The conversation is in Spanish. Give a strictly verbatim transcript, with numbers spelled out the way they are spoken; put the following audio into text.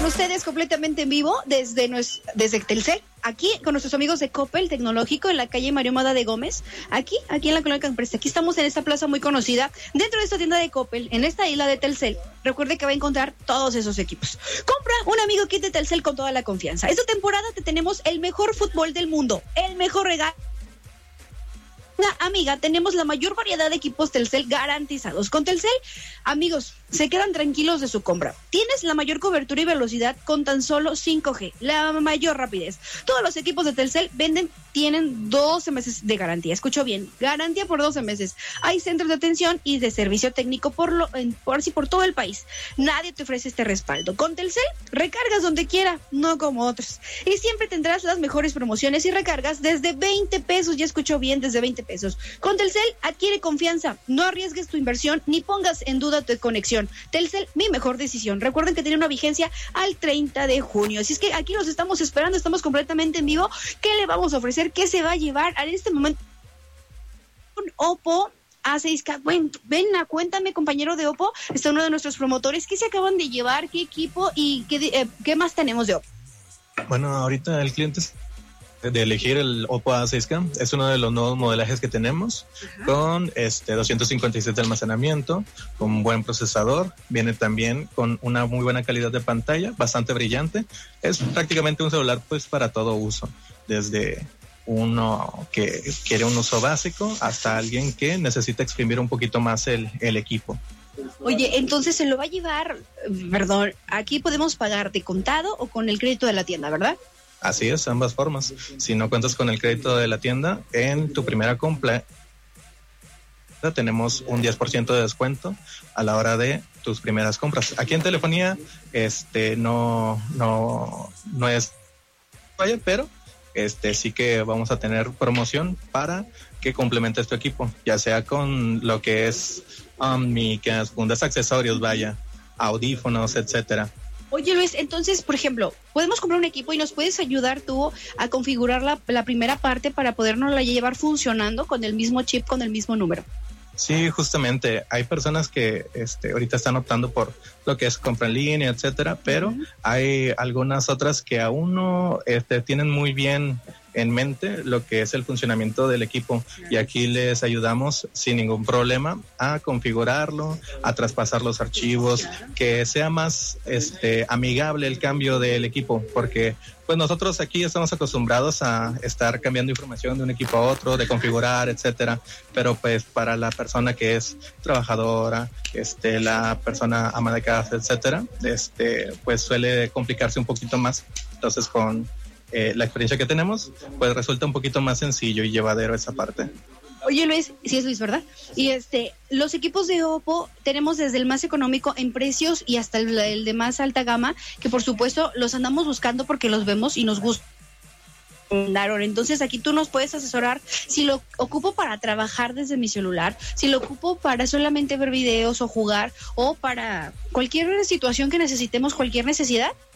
con ustedes completamente en vivo desde, nuestro, desde Telcel, aquí con nuestros amigos de Coppel Tecnológico en la calle Mario Mada de Gómez, aquí, aquí en la colonia Campreste. Aquí estamos en esta plaza muy conocida, dentro de esta tienda de Coppel, en esta isla de Telcel. Recuerde que va a encontrar todos esos equipos. Compra un amigo kit de Telcel con toda la confianza. Esta temporada te tenemos el mejor fútbol del mundo, el mejor regalo. Amiga, tenemos la mayor variedad de equipos Telcel garantizados. Con Telcel, amigos, se quedan tranquilos de su compra. Tienes la mayor cobertura y velocidad con tan solo cinco G, la mayor rapidez. Todos los equipos de Telcel venden, tienen doce meses de garantía. Escucho bien, garantía por doce meses. Hay centros de atención y de servicio técnico por lo, en, por así por todo el país. Nadie te ofrece este respaldo. Con Telcel, recargas donde quiera, no como otros. Y siempre tendrás las mejores promociones y recargas desde veinte pesos. Ya escuchó bien, desde veinte pesos. Con Telcel, adquiere confianza. No arriesgues tu inversión ni pongas en duda tu conexión. Telcel, mi mejor decisión. Recuerden que tiene una vigencia al treinta de junio. Así es que aquí los estamos esperando, estamos completamente en vivo. ¿Qué le vamos a ofrecer? ¿Qué se va a llevar en este momento? Un Oppo A seis K. Bueno, ven, cuéntame, compañero de Oppo, está uno de nuestros promotores. ¿Qué se acaban de llevar? ¿Qué equipo? ¿Y qué, eh, qué más tenemos de Oppo? Bueno, ahorita el cliente de elegir el Oppo A seis K es uno de los nuevos modelajes que tenemos. Ajá. Con este doscientos cincuenta y siete de almacenamiento, con un buen procesador, viene también con una muy buena calidad de pantalla, bastante brillante. Es prácticamente un celular pues para todo uso, desde uno que quiere un uso básico hasta alguien que necesita exprimir un poquito más el, el equipo. Oye, entonces se lo va a llevar, perdón, aquí podemos pagar de contado o con el crédito de la tienda, ¿verdad? Así es, ambas formas. Si no cuentas con el crédito de la tienda, en tu primera compra tenemos un diez por ciento de descuento a la hora de tus primeras compras. Aquí en telefonía, este, no, no, no es, vaya, pero este, sí que vamos a tener promoción para que complementes tu equipo, ya sea con lo que es um, micas, fundas, accesorios, vaya, audífonos, etcétera. Oye, Luis, entonces, por ejemplo, podemos comprar un equipo y nos puedes ayudar tú a configurar la, la primera parte para podernos la llevar funcionando con el mismo chip, con el mismo número. Sí, justamente. Hay personas que este, ahorita están optando por lo que es compra en línea, etcétera, pero uh-huh. hay algunas otras que aún no este, tienen muy bien en mente lo que es el funcionamiento del equipo, y aquí les ayudamos sin ningún problema a configurarlo, a traspasar los archivos, que sea más este amigable el cambio del equipo, porque pues nosotros aquí estamos acostumbrados a estar cambiando información de un equipo a otro, de configurar, etcétera, pero pues para la persona que es trabajadora, este la persona ama de casa, etcétera, este pues suele complicarse un poquito más. Entonces con Eh, la experiencia que tenemos, pues resulta un poquito más sencillo y llevadero esa parte. Oye, Luis, sí es Luis, ¿verdad? Y este, los equipos de Oppo tenemos desde el más económico en precios y hasta el, el de más alta gama, que por supuesto los andamos buscando porque los vemos y nos gustan. Entonces aquí tú nos puedes asesorar si lo ocupo para trabajar desde mi celular, si lo ocupo para solamente ver videos o jugar, o para cualquier situación que necesitemos, cualquier necesidad.